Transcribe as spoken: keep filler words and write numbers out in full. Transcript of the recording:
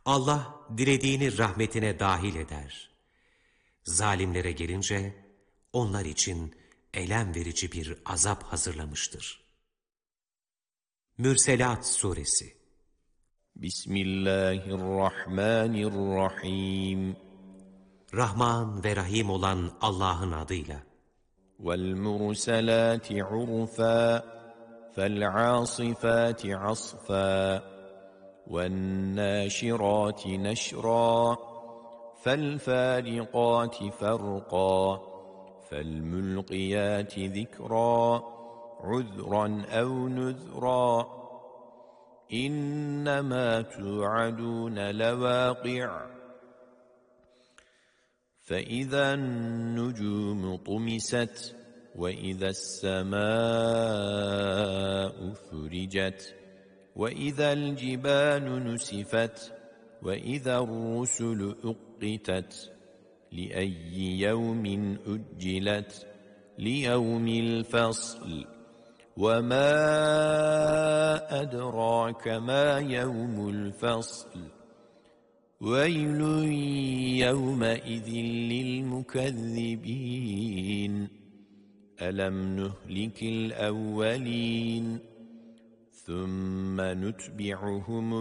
Allah dilediğini rahmetine dahil eder. Zalimlere gelince onlar için elem verici bir azap hazırlamıştır. Mürselat Suresi. Bismillahirrahmanirrahim. Rahman ve Rahim olan Allah'ın adıyla. وَالْمُرْسَلَاتِ عُرْفًا فَالْعَاصِفَاتِ عَصْفًا وَالنَّاشِرَاتِ نَشْرًا فَالْفَارِقَاتِ فَرْقًا فَالْمُلْقِيَاتِ ذِكْرًا عُذْرًا أَوْ نُذْرًا إِنَّمَا تُوعَدُونَ لَوَاقِعٌ فَإِذَا النُّجُومُ طُمِسَتْ وَإِذَا السَّمَاءُ فُرِجَتْ وَإِذَا الْجِبَالُ نُسِفَتْ وَإِذَا الرُّسُلُ أُقِّتَتْ لِأَيِّ يَوْمٍ أُجِّلَتْ لِيَوْمِ الْفَصْلِ وَمَا أَدْرَاكَ مَا يَوْمُ الْفَصْلِ وَيْلٌ يَوْمَئِذٍ لِلْمُكَذِّبِينَ أَلَمْ نُهْلِكِ الْأَوَّلِينَ ثُمَّ نُتْبِعُهُمُ